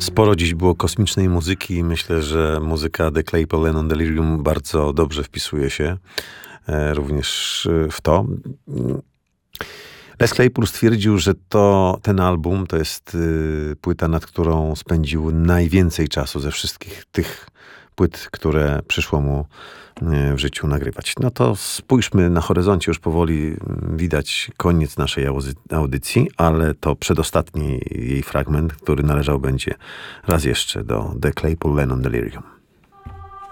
Sporo dziś było kosmicznej muzyki i myślę, że muzyka The Claypool Lennon Delirium bardzo dobrze wpisuje się również w to. Les Claypool stwierdził, że ten album to jest płyta, nad którą spędził najwięcej czasu ze wszystkich tych płyt, które przyszło mu w życiu nagrywać. No to spójrzmy na horyzoncie, już powoli widać koniec naszej audycji, ale to przedostatni jej fragment, który należał będzie raz jeszcze do The Claypool Lennon Delirium.